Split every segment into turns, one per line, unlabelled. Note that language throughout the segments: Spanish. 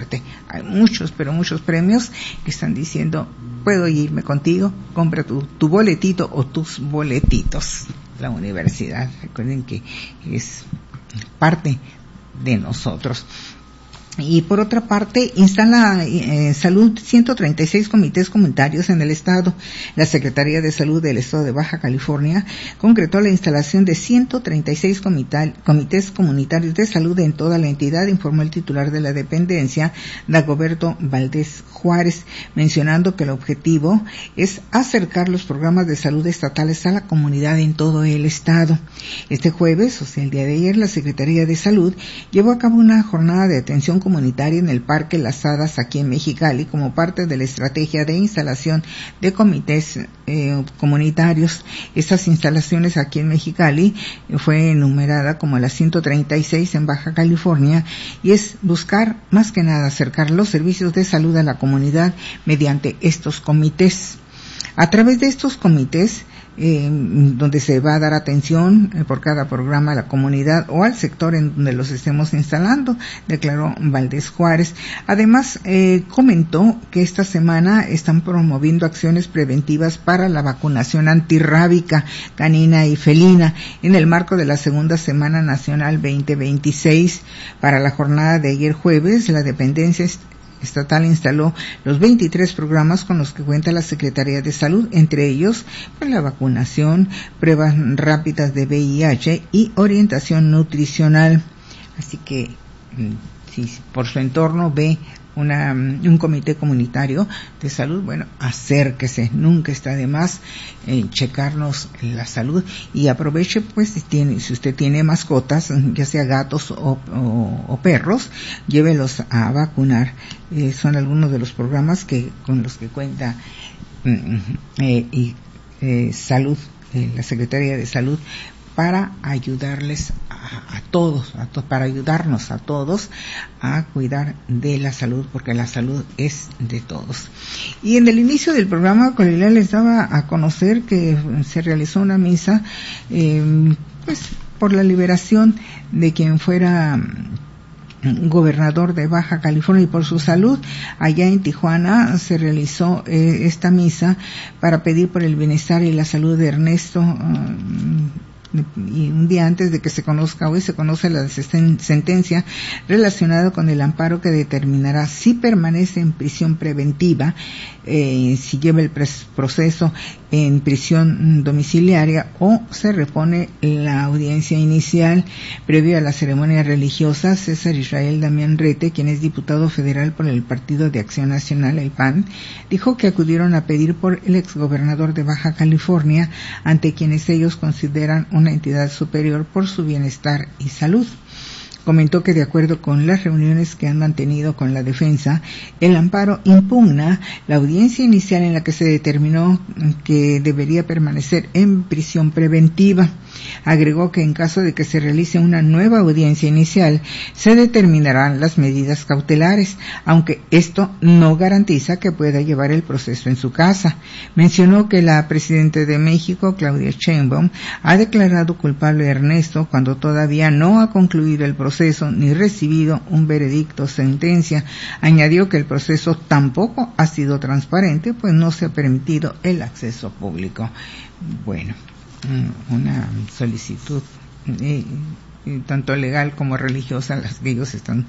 suerte. Hay muchos, pero muchos premios que están diciendo, puedo irme contigo, compra tu boletito o tus boletitos. La universidad, recuerden que es parte de nosotros. Y por otra parte, instala Salud 136 comités comunitarios en el Estado. La Secretaría de Salud del Estado de Baja California concretó la instalación de 136 comités comunitarios de salud en toda la entidad, informó el titular de la dependencia, Dagoberto Valdés Juárez, mencionando que el objetivo es acercar los programas de salud estatales a la comunidad en todo el Estado. Este jueves, o sea, el día de ayer, la Secretaría de Salud llevó a cabo una jornada de atención comunitaria en el Parque Las Hadas aquí en Mexicali como parte de la estrategia de instalación de comités comunitarios. Estas instalaciones aquí en Mexicali fue enumerada como la 136 en Baja California y es buscar más que nada acercar los servicios de salud a la comunidad mediante estos comités. A través de estos comités, donde se va a dar atención por cada programa a la comunidad o al sector en donde los estemos instalando, declaró Valdés Juárez. Además, comentó que esta semana están promoviendo acciones preventivas para la vacunación antirrábica canina y felina en el marco de la Segunda Semana Nacional 2026. Para la jornada de ayer jueves, la dependencia estatal instaló los 23 programas con los que cuenta la Secretaría de Salud, entre ellos pues, la vacunación, pruebas rápidas de VIH y orientación nutricional. Así que si por su entorno ve un comité comunitario de salud, bueno, acérquese, nunca está de más checarnos la salud y aproveche pues si usted tiene mascotas, ya sea gatos o perros, llévelos a vacunar. Son algunos de los programas con los que cuenta salud, la Secretaría de Salud, para ayudarles a todos, para ayudarnos a todos a cuidar de la salud, porque la salud es de todos. Y en el inicio del programa, Cordelia les daba a conocer que se realizó una misa, pues por la liberación de quien fuera gobernador de Baja California y por su salud. Allá en Tijuana se realizó esta misa para pedir por el bienestar y la salud de Ernesto, y un día antes de que se conozca, hoy se conoce la sentencia relacionada con el amparo que determinará si permanece en prisión preventiva, si lleva el proceso en prisión domiciliaria o se repone la audiencia inicial. Previo a la ceremonia religiosa, César Israel Damián Rete, quien es diputado federal por el Partido de Acción Nacional, el PAN, dijo que acudieron a pedir por el exgobernador de Baja California, ante quienes ellos consideran una entidad superior por su bienestar y salud. Comentó que de acuerdo con las reuniones que han mantenido con la defensa, el amparo impugna la audiencia inicial en la que se determinó que debería permanecer en prisión preventiva. Agregó que en caso de que se realice una nueva audiencia inicial, se determinarán las medidas cautelares, aunque esto no garantiza que pueda llevar el proceso en su casa. Mencionó que la presidenta de México, Claudia Sheinbaum, ha declarado culpable a Ernesto cuando todavía no ha concluido el proceso ni recibido un veredicto o sentencia. Añadió que el proceso tampoco ha sido transparente, pues no se ha permitido el acceso público. Bueno, una solicitud tanto legal como religiosa, las que ellos están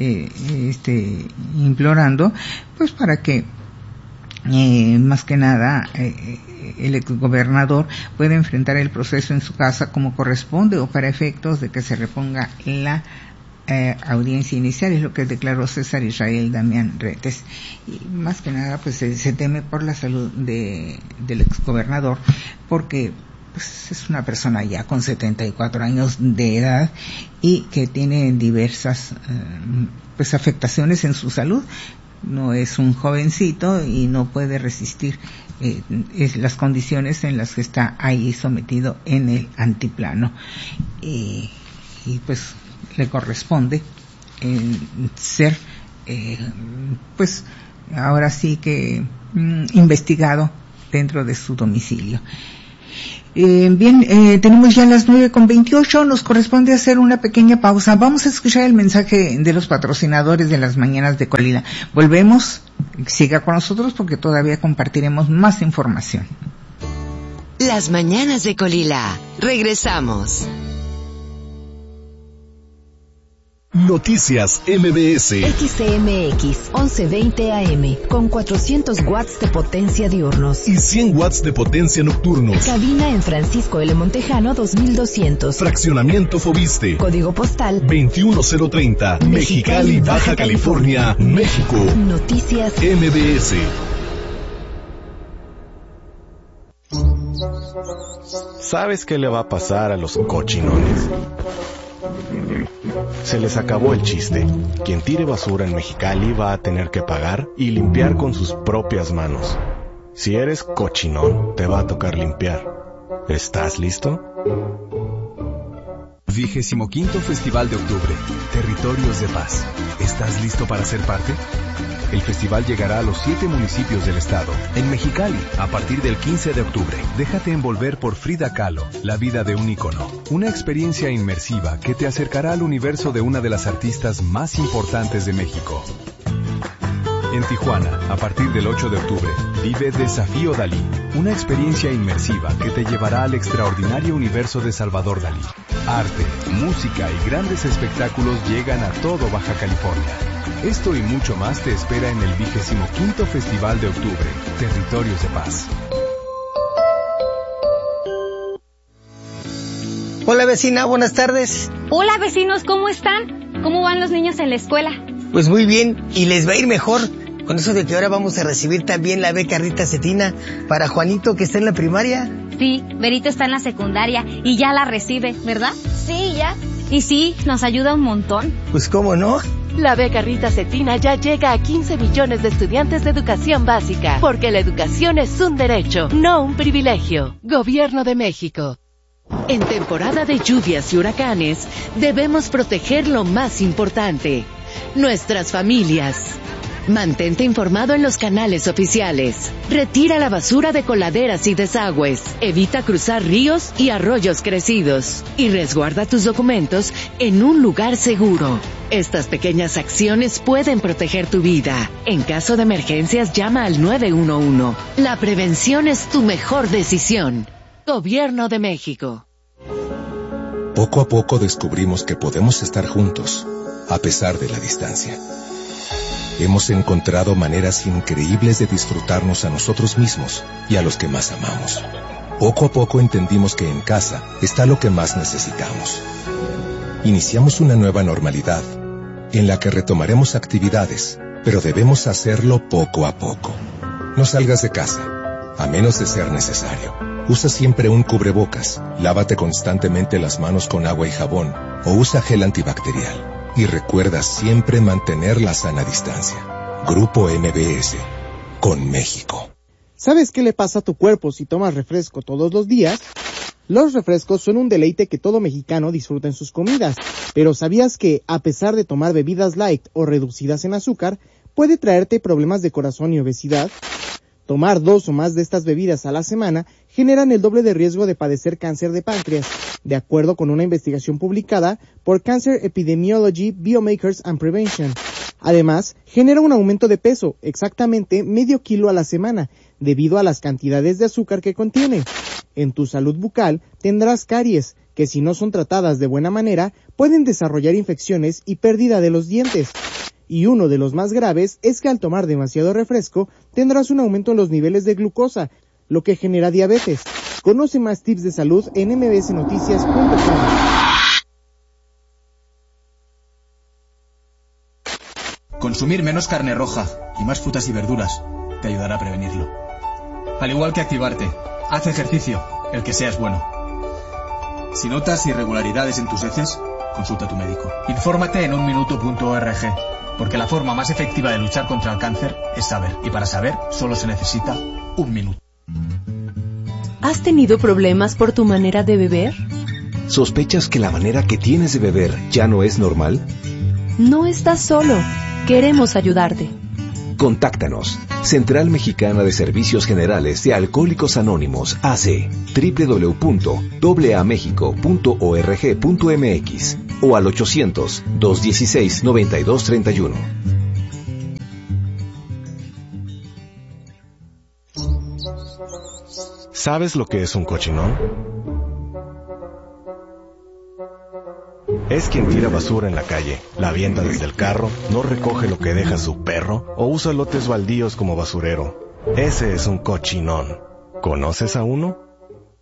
implorando, pues para que más que nada el exgobernador puede enfrentar el proceso en su casa como corresponde o para efectos de que se reponga la audiencia inicial, es lo que declaró César Israel Damián Retes. Y más que nada pues se teme por la salud del exgobernador, porque pues es una persona ya con 74 años de edad y que tiene diversas pues afectaciones en su salud. No es un jovencito y no puede resistir las condiciones en las que está ahí sometido en el antiplano, y pues le corresponde ser pues ahora sí que investigado dentro de su domicilio. Bien, tenemos ya las 9:28, nos corresponde hacer una pequeña pausa. Vamos a escuchar el mensaje de los patrocinadores de las mañanas de Colila. Volvemos, siga con nosotros porque todavía compartiremos más información.
Las mañanas de Colila, regresamos.
Noticias MBS.
XCMX 1120 AM con 400 watts de potencia diurnos
y 100 watts de potencia nocturnos.
Cabina en Francisco L. Montejano 2200.
Fraccionamiento Fobiste.
Código postal
21030. Mexicali, Baja California, México.
Noticias
MBS.
¿Sabes qué le va a pasar a los cochinones? Se les acabó el chiste. Quien tire basura en Mexicali va a tener que pagar y limpiar con sus propias manos. Si eres cochinón, te va a tocar limpiar. ¿Estás listo?
25º Festival de Octubre, Territorios de Paz. ¿Estás listo para ser parte? El festival llegará a los 7 municipios del estado. En Mexicali, a partir del 15 de octubre, déjate envolver por Frida Kahlo, la vida de un ícono. Una experiencia inmersiva que te acercará al universo de una de las artistas más importantes de México. En Tijuana, a partir del 8 de octubre, vive Desafío Dalí, una experiencia inmersiva que te llevará al extraordinario universo de Salvador Dalí. Arte, música y grandes espectáculos llegan a todo Baja California. Esto y mucho más te espera en el 25º Festival de Octubre, Territorios de Paz.
Hola vecina, buenas tardes.
Hola vecinos, ¿cómo están? ¿Cómo van los niños en la escuela?
Pues muy bien, y les va a ir mejor con eso de que ahora vamos a recibir también la beca Rita Cetina para Juanito que está en la primaria.
Sí, Berito está en la secundaria y ya la recibe, ¿verdad? Sí, ya. Y sí, nos ayuda un montón.
Pues cómo no.
La beca Rita Cetina ya llega a 15 millones de estudiantes de educación básica, porque la educación es un derecho, no un privilegio. Gobierno de México. En temporada de lluvias y huracanes, debemos proteger lo más importante, nuestras familias. Mantente informado en los canales oficiales. Retira la basura de coladeras y desagües. Evita cruzar ríos y arroyos crecidos. Y resguarda tus documentos en un lugar seguro. Estas pequeñas acciones pueden proteger tu vida. En caso de emergencias, llama al 911. La prevención es tu mejor decisión. Gobierno de México.
Poco a poco descubrimos que podemos estar juntos, a pesar de la distancia. Hemos encontrado maneras increíbles de disfrutarnos a nosotros mismos y a los que más amamos. Poco a poco entendimos que en casa está lo que más necesitamos. Iniciamos una nueva normalidad, en la que retomaremos actividades, pero debemos hacerlo poco a poco. No salgas de casa, a menos de ser necesario. Usa siempre un cubrebocas, lávate constantemente las manos con agua y jabón, o usa gel antibacterial. Y recuerda siempre mantener la sana distancia. Grupo MBS, con México.
¿Sabes qué le pasa a tu cuerpo si tomas refresco todos los días? Los refrescos son un deleite que todo mexicano disfruta en sus comidas, pero ¿sabías que, a pesar de tomar bebidas light o reducidas en azúcar, puede traerte problemas de corazón y obesidad? Tomar 2 o más de estas bebidas a la semana generan el doble de riesgo de padecer cáncer de páncreas, de acuerdo con una investigación publicada por Cancer Epidemiology, Biomarkers and Prevention. Además, genera un aumento de peso, exactamente medio kilo a la semana, debido a las cantidades de azúcar que contiene. En tu salud bucal tendrás caries, que si no son tratadas de buena manera, pueden desarrollar infecciones y pérdida de los dientes. Y uno de los más graves es que al tomar demasiado refresco tendrás un aumento en los niveles de glucosa, lo que genera diabetes. Conoce más tips de salud en mbsnoticias.com.
Consumir menos carne roja y más frutas y verduras te ayudará a prevenirlo. Al igual que activarte, haz ejercicio, el que sea es bueno. Si notas irregularidades en tus heces, consulta a tu médico. Infórmate en unminuto.org. Porque la forma más efectiva de luchar contra el cáncer es saber. Y para saber, solo se necesita 1 minuto.
¿Has tenido problemas por tu manera de beber?
¿Sospechas que la manera que tienes de beber ya no es normal?
No estás solo. Queremos ayudarte.
Contáctanos Central Mexicana de Servicios Generales de Alcohólicos Anónimos, AC. www.aamexico.org.mx o al 800-216-9231.
¿Sabes lo que es un cochinón? Es quien tira basura en la calle, la avienta desde el carro, no recoge lo que deja su perro o usa lotes baldíos como basurero. Ese es un cochinón. ¿Conoces a uno?